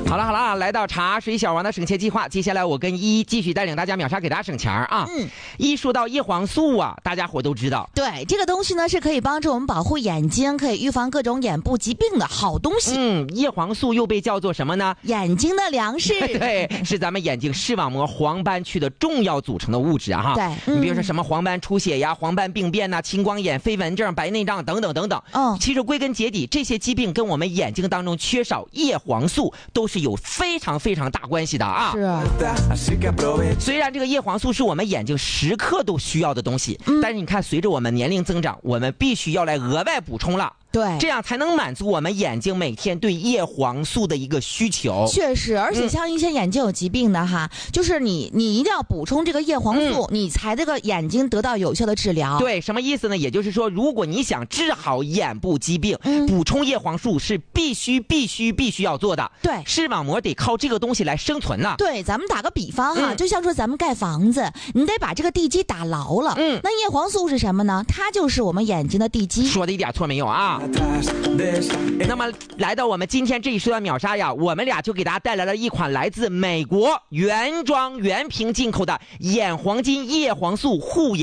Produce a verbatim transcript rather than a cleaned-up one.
好了好了，来到茶水小王的省钱计划，接下来我跟依依继续带领大家秒杀，给大家省钱啊。 嗯， 一说到叶黄素啊，大家伙都知道， 对，这个东西呢是可以帮助我们保护眼睛，可以预防各种眼部疾病的好东西。 嗯，叶黄素又被叫做什么呢？ 眼睛的粮食。 对，是咱们眼睛视网膜黄斑区的重要组成的物质啊哈。 对，嗯、 你比如说什么黄斑出血呀、黄斑病变呐、青光眼、飞蚊症、白内障等等等等。 嗯， 其实归根结底，这些疾病跟我们眼睛当中缺少叶黄素都是有非常非常大关系的啊。 是啊。 虽然这个叶黄素是我们眼睛时刻都需要的东西，嗯、但是你看，随着我们年龄增长，我们必须要来额外补充了。 对， 这样才能满足我们眼睛每天对叶黄素的一个需求。 确实，而且像一些眼睛有疾病的哈，嗯、就是你你一定要补充这个叶黄素，嗯、你才这个眼睛得到有效的治疗。 对，什么意思呢？也就是说，如果你想治好眼部疾病，嗯、补充叶黄素是必须必须必须要做的。 对， 视网膜得靠这个东西来生存呢。 对，咱们打个比方哈， 嗯、 就像说咱们盖房子，你得把这个地基打牢了。嗯，那叶黄素是什么呢？它就是我们眼睛的地基。 说的一点错没有啊。那么来到我们今天这一时段秒杀呀，我们俩就给大家带来了一款来自美国原装原瓶进口的眼黄金叶黄素护眼